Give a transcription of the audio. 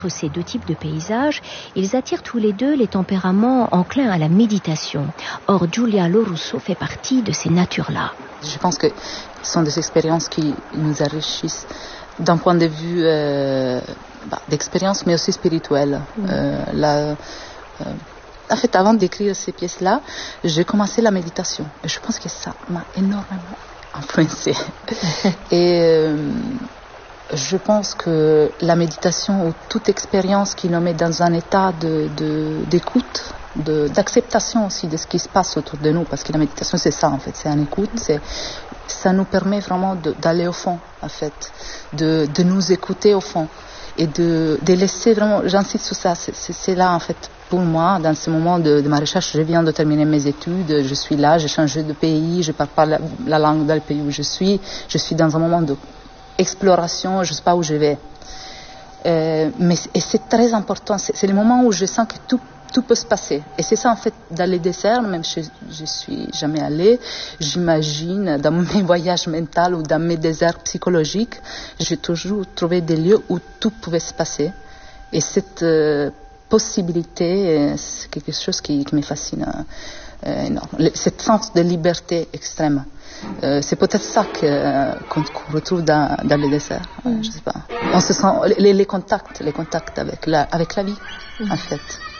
Ces deux types de paysages, ils attirent tous les deux les tempéraments enclins à la méditation. Or, Giulia Lorusso fait partie de ces natures-là. Je pense que ce sont des expériences qui nous enrichissent d'un point de vue d'expérience, mais aussi spirituel. En fait, avant d'écrire ces pièces-là, j'ai commencé la méditation. Et je pense que ça m'a énormément influencée. Et je pense que la méditation ou toute expérience qui nous met dans un état d'écoute, d'acceptation aussi de ce qui se passe autour de nous, parce que la méditation c'est ça en fait, c'est une écoute, ça nous permet vraiment d'aller au fond en fait, de nous écouter au fond et de laisser vraiment, j'insiste sur ça, c'est là en fait pour moi, dans ce moment de ma recherche. Je viens de terminer mes études, je suis là, j'ai changé de pays, je ne parle pas la langue dans le pays où je suis dans un moment d'exploration, je ne sais pas où je vais. Mais c'est très important, c'est le moment où je sens que tout peut se passer. Et c'est ça en fait, dans les déserts, même si je suis jamais allée, j'imagine dans mes voyages mentaux ou dans mes déserts psychologiques, j'ai toujours trouvé des lieux où tout pouvait se passer. Et cette possibilité, c'est quelque chose qui me fascine énormément. Cet sens de liberté extrême. C'est peut-être ça qu'on retrouve dans les desserts. Je sais pas. On se sent les contacts avec la vie, en fait.